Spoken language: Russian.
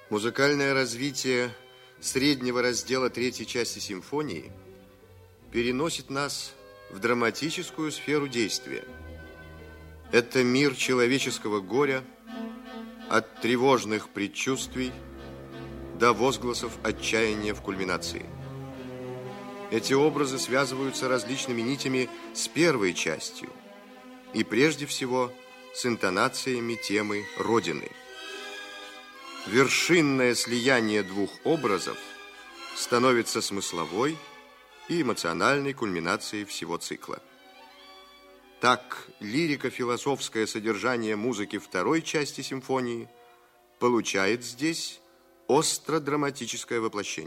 Музыкальное развитие среднего раздела третьей части симфонии переносит нас в драматическую сферу действия. Это мир человеческого горя, от тревожных предчувствий до возгласов отчаяния в кульминации. Эти образы связываются различными нитями с первой частью и прежде всего с интонациями темы Родины. Вершинное слияние двух образов становится смысловой и эмоциональной кульминацией всего цикла. Так, лирико-философское содержание музыки второй части симфонии получает здесь остро-драматическое воплощение.